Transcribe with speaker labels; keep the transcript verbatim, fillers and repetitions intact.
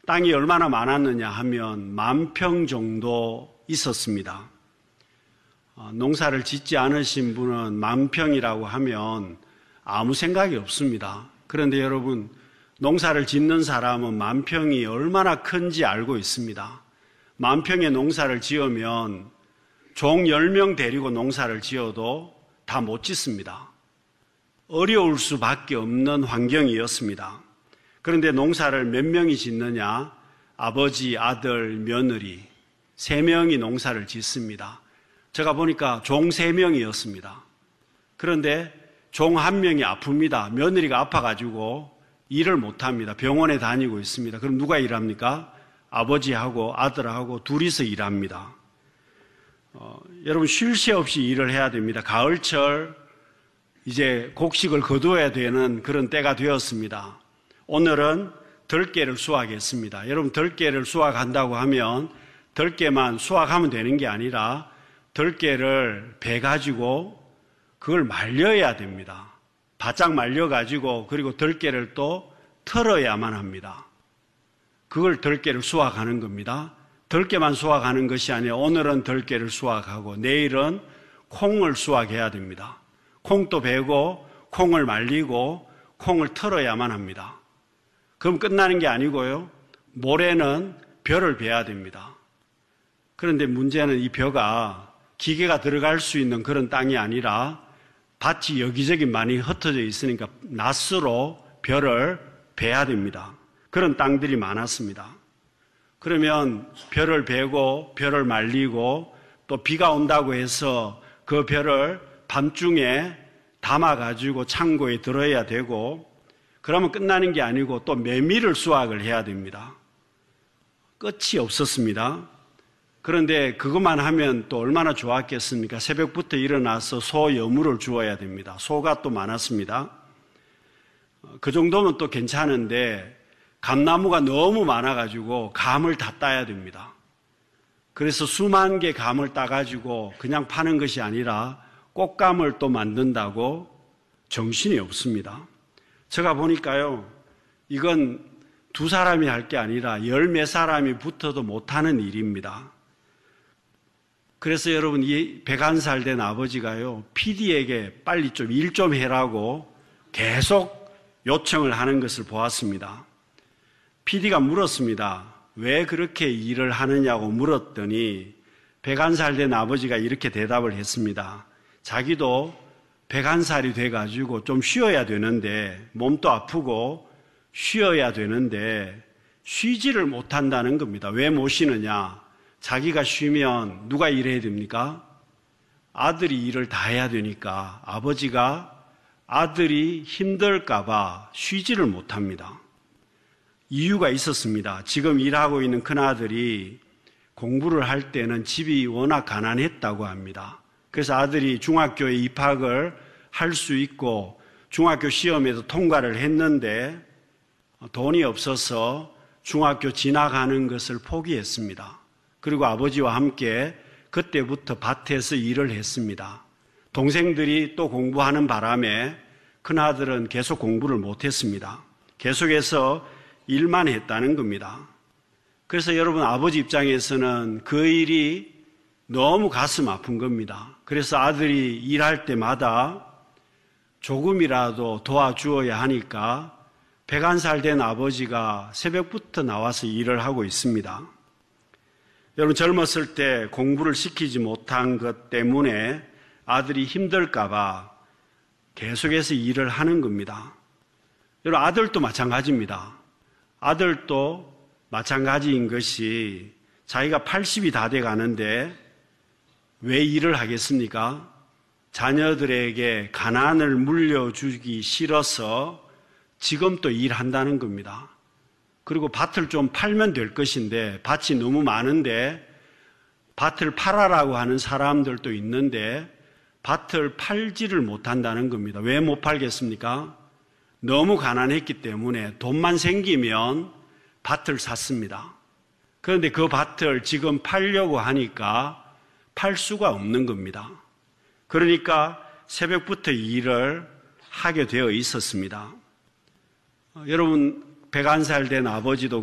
Speaker 1: 땅이 얼마나 많았느냐 하면 만 평 정도 있었습니다. 농사를 짓지 않으신 분은 만 평이라고 하면 아무 생각이 없습니다. 그런데 여러분, 농사를 짓는 사람은 만 평이 얼마나 큰지 알고 있습니다. 만 평의 농사를 지으면 종 열 명 데리고 농사를 지어도 다 못 짓습니다. 어려울 수밖에 없는 환경이었습니다. 그런데 농사를 몇 명이 짓느냐? 아버지, 아들, 며느리 세 명이 농사를 짓습니다. 제가 보니까 종 세 명이었습니다. 그런데 종 한 명이 아픕니다. 며느리가 아파가지고 일을 못합니다. 병원에 다니고 있습니다. 그럼 누가 일합니까? 아버지하고 아들하고 둘이서 일합니다. 어, 여러분 쉴 새 없이 일을 해야 됩니다. 가을철 이제 곡식을 거두어야 되는 그런 때가 되었습니다. 오늘은 들깨를 수확했습니다. 여러분 들깨를 수확한다고 하면 들깨만 수확하면 되는 게 아니라 들깨를 베가지고 그걸 말려야 됩니다. 바짝 말려가지고 그리고 들깨를 또 털어야만 합니다. 그걸 들깨를 수확하는 겁니다. 들깨만 수확하는 것이 아니라 오늘은 들깨를 수확하고 내일은 콩을 수확해야 됩니다. 콩도 베고 콩을 말리고 콩을 털어야만 합니다. 그럼 끝나는 게 아니고요. 모레는 벼를 베야 됩니다. 그런데 문제는 이 벼가 기계가 들어갈 수 있는 그런 땅이 아니라 밭이 여기저기 많이 흩어져 있으니까 낫으로 벼를 베야 됩니다. 그런 땅들이 많았습니다. 그러면 벼를 베고 벼를 말리고 또 비가 온다고 해서 그 벼를 밤중에 담아가지고 창고에 들어야 되고 그러면 끝나는 게 아니고 또 메밀을 수확을 해야 됩니다. 끝이 없었습니다. 그런데 그것만 하면 또 얼마나 좋았겠습니까? 새벽부터 일어나서 소 여물을 주어야 됩니다. 소가 또 많았습니다. 그 정도면 또 괜찮은데 감나무가 너무 많아가지고 감을 다 따야 됩니다. 그래서 수만 개 감을 따가지고 그냥 파는 것이 아니라 꽃감을 또 만든다고 정신이 없습니다. 제가 보니까요, 이건 두 사람이 할 게 아니라 열 몇 사람이 붙어도 못하는 일입니다. 그래서 여러분, 이 백한 살 된 아버지가요, 피디에게 빨리 좀 일 좀 해라고 계속 요청을 하는 것을 보았습니다. 피디가 물었습니다. 왜 그렇게 일을 하느냐고 물었더니 백한 살 된 아버지가 이렇게 대답을 했습니다. 자기도 백한 살이 돼가지고 좀 쉬어야 되는데, 몸도 아프고 쉬어야 되는데 쉬지를 못한다는 겁니다. 왜 못 쉬느냐? 자기가 쉬면 누가 일해야 됩니까? 아들이 일을 다 해야 되니까 아버지가 아들이 힘들까봐 쉬지를 못합니다. 이유가 있었습니다. 지금 일하고 있는 큰아들이 공부를 할 때는 집이 워낙 가난했다고 합니다. 그래서 아들이 중학교에 입학을 할 수 있고 중학교 시험에도 통과를 했는데 돈이 없어서 중학교 지나가는 것을 포기했습니다. 그리고 아버지와 함께 그때부터 밭에서 일을 했습니다. 동생들이 또 공부하는 바람에 큰아들은 계속 공부를 못했습니다. 계속해서 일만 했다는 겁니다. 그래서 여러분, 아버지 입장에서는 그 일이 너무 가슴 아픈 겁니다. 그래서 아들이 일할 때마다 조금이라도 도와주어야 하니까 백한 살 된 아버지가 새벽부터 나와서 일을 하고 있습니다. 여러분, 젊었을 때 공부를 시키지 못한 것 때문에 아들이 힘들까 봐 계속해서 일을 하는 겁니다. 여러분, 아들도 마찬가지입니다. 아들도 마찬가지인 것이 자기가 팔십이 다 돼 가는데 왜 일을 하겠습니까? 자녀들에게 가난을 물려주기 싫어서 지금 또 일한다는 겁니다. 그리고 밭을 좀 팔면 될 것인데 밭이 너무 많은데 밭을 팔아라고 하는 사람들도 있는데 밭을 팔지를 못한다는 겁니다. 왜 못 팔겠습니까? 너무 가난했기 때문에 돈만 생기면 밭을 샀습니다. 그런데 그 밭을 지금 팔려고 하니까 팔 수가 없는 겁니다. 그러니까 새벽부터 일을 하게 되어 있었습니다. 여러분, 백한 살 된 아버지도